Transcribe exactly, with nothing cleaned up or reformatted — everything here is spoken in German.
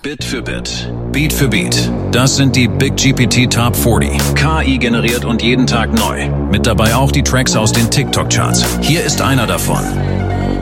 Bit für Bit, Beat für Beat. Das sind die Big G P T Top vierzig. K I generiert und jeden Tag neu. Mit dabei auch die Tracks aus den TikTok-Charts. Hier ist einer davon.